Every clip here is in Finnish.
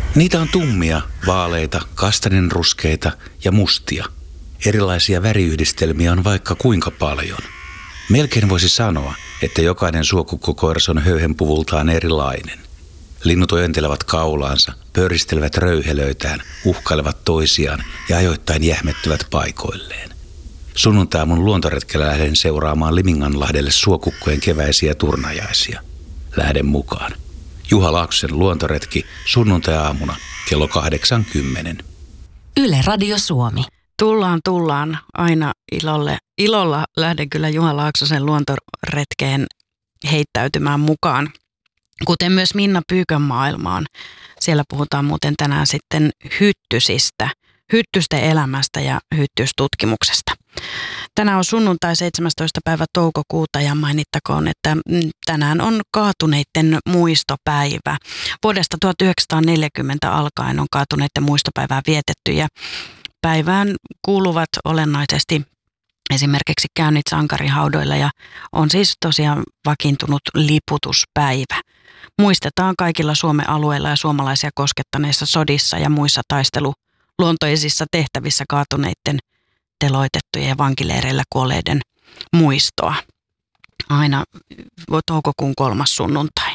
Niitä on tummia, vaaleita, kastaninruskeita ja mustia. Erilaisia väriyhdistelmiä on vaikka kuinka paljon. Melkein voisi sanoa, että jokainen suokukkokoiras on höyhenpuvultaan erilainen. Linnut ojentelevat kaulaansa, pöristelevät röyhelöitään, uhkailevat toisiaan ja ajoittain jähmettyvät paikoilleen. Sunnuntaiaamun luontoretkellä lähden seuraamaan Liminganlahdelle suokukkojen keväisiä turnajaisia. Lähden mukaan. Juha Laaksosen luontoretki sunnuntai-aamuna kello 8:10. Yle Radio Suomi. Tullaan aina ilolla lähden kyllä Juha Laaksosen luontoretkeen heittäytymään mukaan, kuten myös Minna Pyykön maailmaan. Siellä puhutaan muuten tänään sitten hyttysistä, hyttysten elämästä ja hyttystutkimuksesta. Tänään on sunnuntai 17. päivä toukokuuta ja mainittakoon, että tänään on kaatuneiden muistopäivä. Vuodesta 1940 alkaen on kaatuneiden muistopäivää vietetty ja päivään kuuluvat olennaisesti esimerkiksi käynnit sankarihaudoilla ja on siis tosiaan vakiintunut liputuspäivä. Muistetaan kaikilla Suomen alueilla ja suomalaisia koskettaneissa sodissa ja muissa taisteluluontoisissa tehtävissä kaatuneiden, teloitettujen ja vankileireillä kuolleiden muistoa. Aina toukokuun 3. sunnuntai.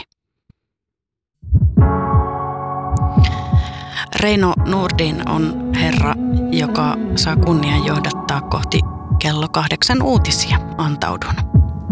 Reino Nordin on herra, joka saa kunnian johdattaa kohti kello 8 uutisia. Antaudun.